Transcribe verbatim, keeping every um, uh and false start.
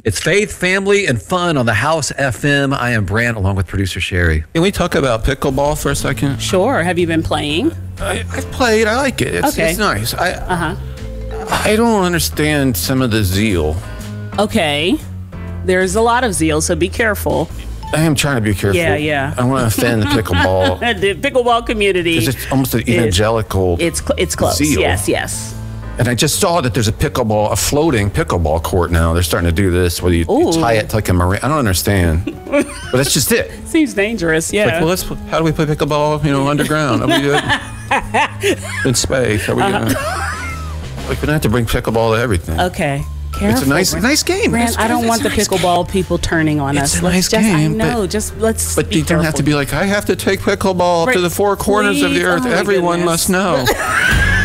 It's faith, family, and fun on the House F M. I am Brant, along with producer Sherry. Can we talk about pickleball for a second? Sure. Have you been playing? I, I've played. I like it. It's, Okay. it's nice. I, Uh-huh. I don't understand some of the zeal. Okay. There's a lot of zeal, so be careful. I am trying to be careful. Yeah, yeah. I don't want to offend the pickleball. The pickleball community. Because it's almost an evangelical It's cl- it's close. zeal. Yes, yes. And I just saw that there's a pickleball, a floating pickleball court now. They're starting to do this where you, you Ooh. tie it to like a marine. I don't understand. But that's just it. Seems dangerous. Yeah. Like, well, let's, how do we play pickleball, you know, underground? Are we good? In space. Are we Uh-huh. good? Like, we don't have to bring pickleball to everything. Okay. Careful. It's a nice, Brant. nice game. Brant, It's- I don't it's want a the nice pickleball people turning on It's us. a Let's nice just, game, I know. but- just let's. But be you don't have to careful. be like, I have to take pickleball Brant, to the four corners of please. the earth. Oh, my Everyone goodness. must know.